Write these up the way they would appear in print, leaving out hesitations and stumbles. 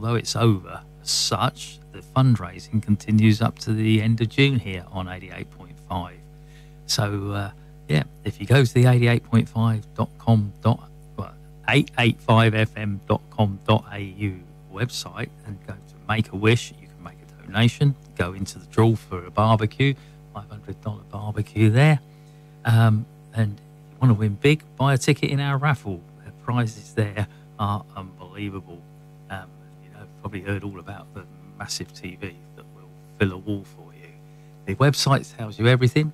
although it's over as such, the fundraising continues up to the end of June here on 88.5. So, if you go to the 885fm.com.au website and go to Make a Wish, you can make a donation, go into the draw for a barbecue, $500 barbecue there. And if you want to win big, buy a ticket in our raffle. The prizes there are unbelievable. Probably heard all about the massive TV that will fill a wall for you. The website tells you everything,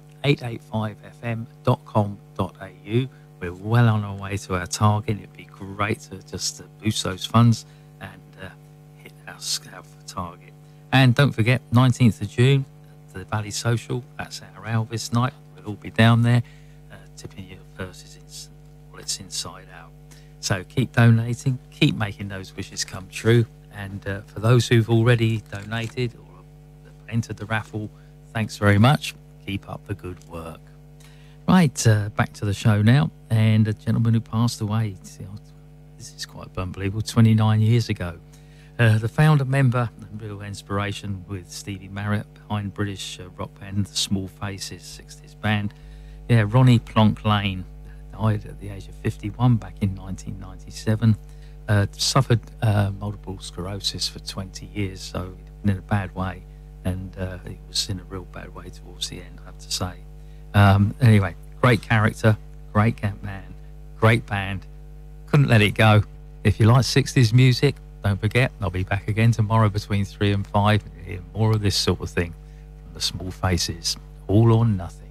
885fm.com.au. We're well on our way to our target. It'd be great to just boost those funds and hit our target. And don't forget, 19th of June, the Valley Social, that's our Elvis night. We'll all be down there, tipping your purses wallets inside out. So keep donating, keep making those wishes come true. And for those who've already donated or entered the raffle, thanks very much. Keep up the good work. Right, back to the show now. And a gentleman who passed away, this is quite unbelievable, 29 years ago. The founder member and real inspiration with Stevie Marriott behind British rock band The Small Faces, 60s band. Yeah, Ronnie Plonk Lane died at the age of 51 back in 1997. Suffered multiple sclerosis for 20 years, so in a bad way, and he was in a real bad way towards the end, I have to say. Anyway, great character, great man, great band. Couldn't let it go. If you like 60s music, don't forget, I'll be back again tomorrow between 3 and 5 to hear more of this sort of thing from The Small Faces. All or Nothing.